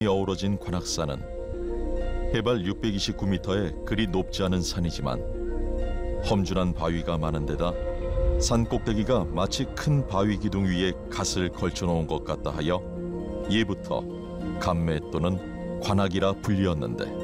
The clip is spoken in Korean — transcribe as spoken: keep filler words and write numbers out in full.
어우러진 관악산은 해발 육백이십구 미터의 그리 높지 않은 산이지만 험준한 바위가 많은 데다 산 꼭대기가 마치 큰 바위 기둥 위에 갓을 걸쳐 놓은 것 같다 하여 예부터 감매 또는 관악이라 불리었는데